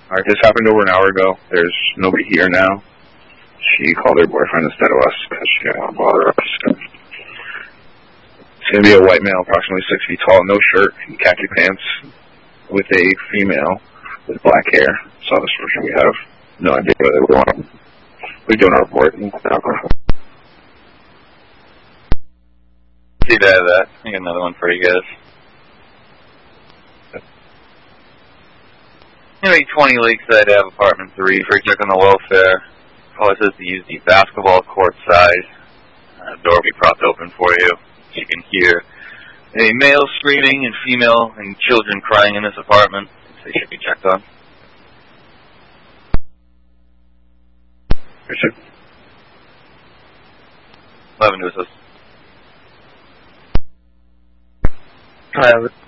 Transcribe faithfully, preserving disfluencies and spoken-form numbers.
Alright, this happened over an hour ago. There's nobody here now. She called her boyfriend instead of us because she didn't want to bother us. It's going to be a white male, approximately six feet tall, no shirt, and khaki pants, with a female with black hair. Saw the description we have. No idea whether they want to. We're doing our report. See that, that. I got another one for you guys. Anyway, twenty Lakeside Ave, apartment three, free check on the welfare. Caller says to use the basketball court size. Uh, door will be propped open for you. You can hear a male screaming and female and children crying in this apartment. They should be checked on. Richard. eleven to assist. Hi,